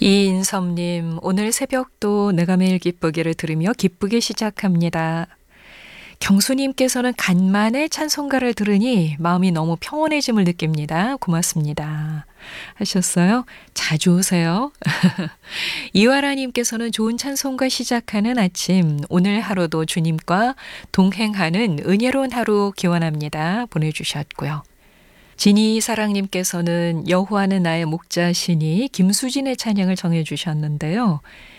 이인섭님, 오늘 새벽도 내가 매일 기쁘기를 들으며 기쁘게 시작합니다. 경수님께서는 간만에 찬송가를 들으니 마음이 너무 평온해짐을 느낍니다. 고맙습니다. 하셨어요? 자주 오세요. 이화라님께서는 좋은 찬송가 시작하는 아침, 오늘 하루도 주님과 동행하는 은혜로운 하루 기원합니다. 보내주셨고요. 지니 사랑님께서는 여호와는 나의 목자시니 김수진의 찬양을 정해 주셨는데요.